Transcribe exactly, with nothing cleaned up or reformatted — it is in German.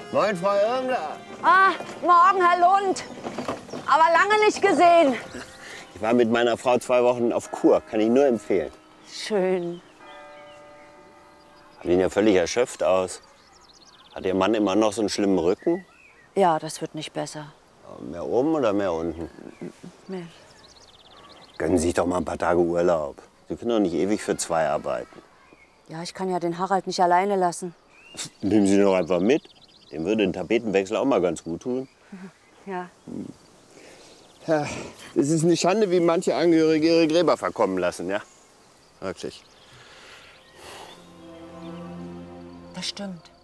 Moin, Frau Irmler. Ah, morgen, Herr Lund. Aber lange nicht gesehen. Ich war mit meiner Frau zwei Wochen auf Kur. Kann ich nur empfehlen. Schön. Sehen ja völlig erschöpft aus. Hat Ihr Mann immer noch so einen schlimmen Rücken? Ja, das wird nicht besser. Mehr oben oder mehr unten? Mehr. Gönnen Sie sich doch mal ein paar Tage Urlaub. Sie können doch nicht ewig für zwei arbeiten. Ja, ich kann ja den Harald nicht alleine lassen. Nehmen Sie ihn doch einfach mit. Dem würde ein Tapetenwechsel auch mal ganz gut tun. Ja. Ja, es ist eine Schande, wie manche Angehörige ihre Gräber verkommen lassen, ja? Wirklich. Das stimmt.